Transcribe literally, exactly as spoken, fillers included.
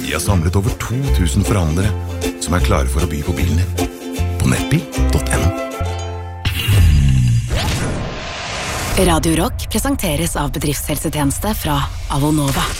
Vi har samlet over to tusen forhandlere som er klare for å by på bilen din. På nettbil punktum no. Radio Rock presenteres av bedriftshelsetjeneste fra Avonova.